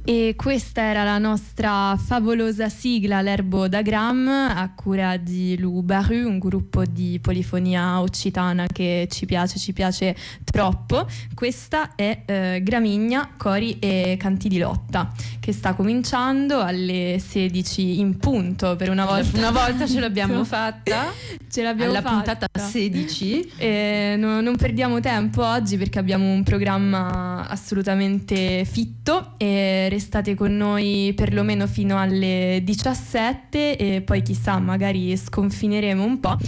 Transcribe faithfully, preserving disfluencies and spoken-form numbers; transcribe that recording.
E questa era la nostra favolosa sigla, l'Erbo da Gram, a cura di Lou Baru, un gruppo di polifonia occitana che ci piace, ci piace troppo. Questa è eh, Gramigna, Cori e Canti di Lotta, che sta cominciando alle sedici in punto. Per una volta, una volta ce l'abbiamo fatta, ce l'abbiamo alla fatta. puntata sedici. E no, non perdiamo tempo oggi perché abbiamo un programma assolutamente fitto e restate con noi perlomeno fino alle diciassette e poi chissà magari sconfineremo un po'.